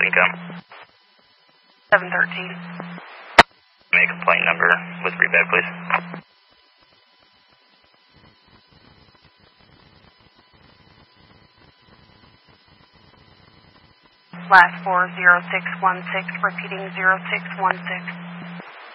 income. 713. Make a complaint number with rebed, please. Last 40616, repeating 0616.